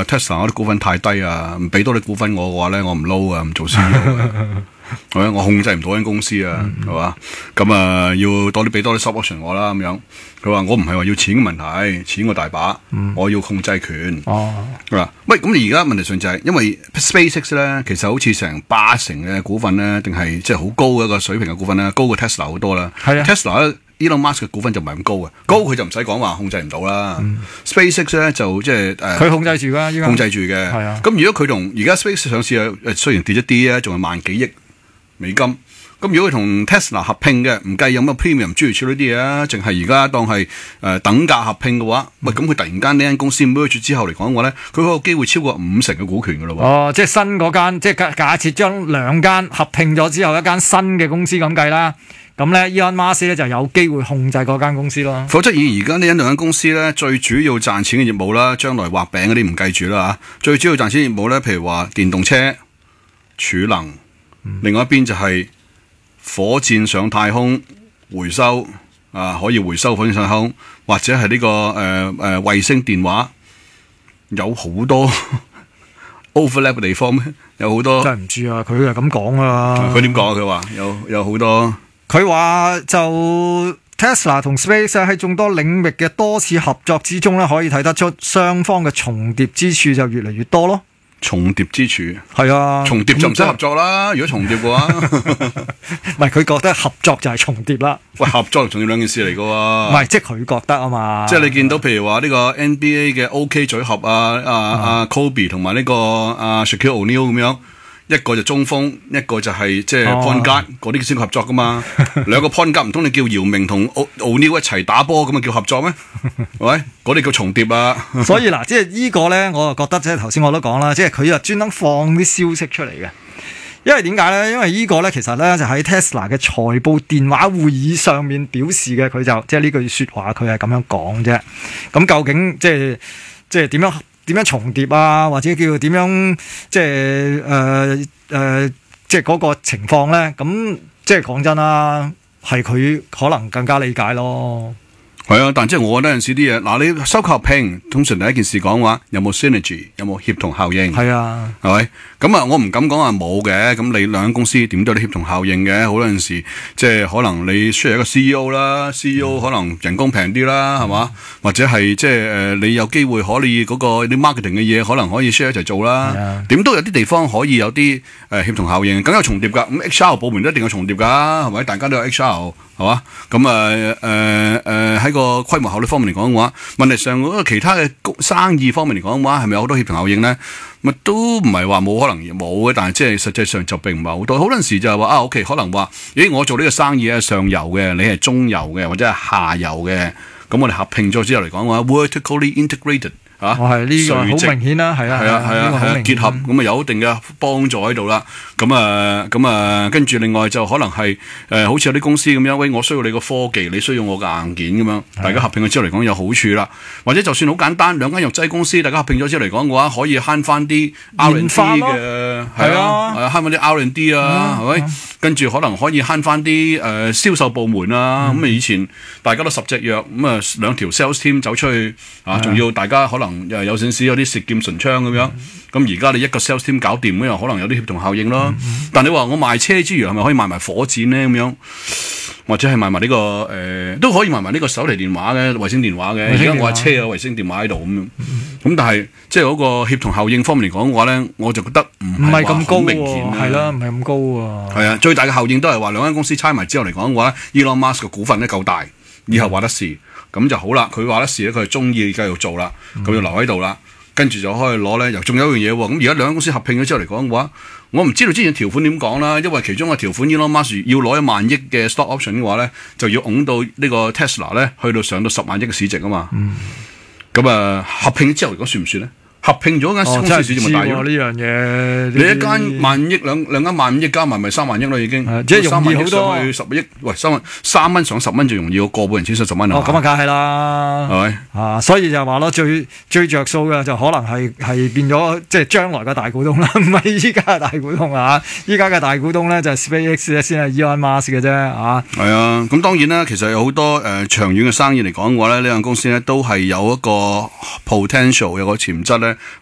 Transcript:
Tesla 嗰啲股份太低啊，唔俾多啲股份我嘅話咧，我唔撈啊，唔做 CEO 啊。係我控制唔到間公司啊，係嘛？咁要俾多啲 stock option 我啦，咁樣。佢話我唔係話要錢嘅問題，錢我大把，我要控制權。喂，咁你而家問題上就係，因為 SpaceX 咧，其實好似成80%嘅股份咧，定係即係好高嘅一個水平嘅股份咧，高過 Tesla 好多啦。係啊 ，Tesla Elon Musk 嘅股份就唔係咁高嘅，高佢就唔使講話控制唔到啦。SpaceX 咧就即係佢控制住㗎， 控制住嘅。係啊。咁如果佢同而家 SpaceX 上市雖然跌咗啲啊，仲係萬幾億美金。咁如果佢同 Tesla 合併嘅，唔計有乜 premium 諸如此類啲嘢啊，淨係而家當係等價合併嘅話，喂咁佢突然間呢間公司 merge 之後嚟講嘅話咧，佢嗰個機會超過50%嘅股權㗎咯喎。 哦，即係新嗰間，即係假設將兩間合併咗之後，一間新嘅公司咁計啦。咁咧 Elon Musk 咧就有機會控制嗰間公司咯。 否則以而家呢兩間公司咧，最主要賺錢嘅業務啦，將來畫餅嗰啲唔計住啦嚇。最主要賺錢業務咧，譬如話電動車、儲能，另外一邊就係火箭上太空回收可以回收火箭上太空，或者係呢個衛星電話，有好多 overlap 嘅地方咩？有好多真係唔知啊！佢係咁講啊！ 佢點講啊？佢話有好多。 佢話就 Tesla 同 SpaceX 喺眾多領域嘅多次合作之中咧，可以睇得出雙方嘅重疊之處就越嚟越多咯。 重疊之處係啊， 重疊就唔使合作啦。如果重疊嘅話， 唔係佢覺得合作就係重疊啦。 喂，合作同重疊兩件事嚟嘅喎。 唔係，即係佢覺得啊嘛。 即係你見到譬如話呢個 NBA 嘅 OK 組合Kobe 同埋呢個Shaquille O'Neal 咁樣。一個就中鋒，一個就係即係 point guard 嗰啲先合作噶嘛。兩個 point guard 唔通你叫姚明同O'Neal 一齊打波咁啊叫合作咩？喂，嗰啲叫重疊啊。 所以嗱，即係呢個咧，我就覺得即係頭先我都講啦，即係佢就專登放啲消息出嚟嘅。因為點解咧？因為呢個咧其實咧就喺 Tesla 嘅財報電話會議上面表示嘅，佢就即係呢句説話，佢係咁樣講啫。咁究竟即係點樣重疊啊，或者叫點樣即係即係嗰個情況咧？咁即係講真啦，係佢可能更加理解咯。 係啊，但即係我覺得有陣時啲嘢，嗱你收購合併，通常第一件事講話有冇 synergy， 有冇協同效應。 係啊， 係咪？咁我唔敢講話冇嘅。咁你兩間公司點都有啲協同效應嘅。好多陣時即係可能你 share 一個 CEO 啦，CEO 可能人工平啲啦，係嘛？或者係即係你有機會可以嗰個啲 marketing 嘅嘢，可能可以 share 一齊做啦。點都有啲地方可以有啲協同效應，梗有重疊㗎。咁 HR 部門都一定有重疊㗎，係咪？大家都有 HR。係嘛？咁喺個規模效率方面嚟講嘅話，問題上嗰個其他嘅生意方面嚟講嘅話，係咪有好多協同效應咧？咪都唔係話冇可能冇嘅，但係即係實際上就並唔係好多。好多陣時就係話OK，可能話我做呢個生意係上游嘅，你係中游嘅，或者係下游嘅，咁我哋合併咗之後嚟講嘅話 ，vertically integrated。 係呢個好明顯啦，係啊， 結合咁有一定嘅幫助喺度啦。咁跟住另外就可能係好似有啲公司咁樣，喂，我需要你個科技，你需要我嘅硬件咁樣，大家合併咗之後嚟講有好處啦。或者就算好簡單，兩間藥劑公司大家合併咗之後嚟講嘅話，可以慳翻啲 R&D 嘅，係啊，慳翻啲 R&D 啊，係咪？跟住可能可以慳翻啲銷售部門啊。咁以前大家都10隻藥，咁兩條 sales team 走出去仲要大家可能有陣時有啲舌劍唇槍咁樣，咁而家你一個 sales team 搞掂咁樣，可能有啲協同效應咯。但你話我賣車之餘，係咪可以賣埋火箭咧？咁樣或者係賣埋呢個都可以賣埋呢個手提電話嘅衛星電話嘅。而家我係車有衛星電話喺度咁樣，咁但係即係嗰個協同效應方面嚟講嘅話咧，我就覺得唔係咁高明顯， 係啦，唔係咁高喎。 係啊，最大嘅效應都係話兩間公司猜埋之後嚟講嘅話咧，Elon Musk 嘅股份咧夠大，以後話得事。咁就好啦，佢話得事咧，佢係中意繼續做啦，咁就留喺度啦，跟住就可以攞咧。又仲有一樣嘢喎，咁而家兩間公司合併咗之後嚟講嘅話，我唔知道之前條款點講啦，因為其中個條款 Elon Musk 要攞1萬億嘅 stock option 嘅話咧，就要拱到呢個 Tesla 咧去到上到10萬億嘅市值啊嘛。咁合併之後嚟講算唔算咧？合併咗間公司市值咪大咗？ 呢樣嘢， 你一間萬億兩間萬億加埋咪3萬億咯已經， 即係容易好多。 上去10億，喂3蚊上10蚊就容易過個半人錢上10蚊啊！ 咁啊，梗係啦， 係咪？ 所以就話咯，最着數嘅就可能係變咗即係將來嘅大股東啦，唔係依家嘅大股東啊！依家嘅大股東咧就係 SpaceX 先係 Elon Musk 嘅啫啊！ 係啊，咁當然啦，其實有好多長遠嘅生意嚟講嘅話咧，呢間公司咧都係有一個 potential 有個潛質咧。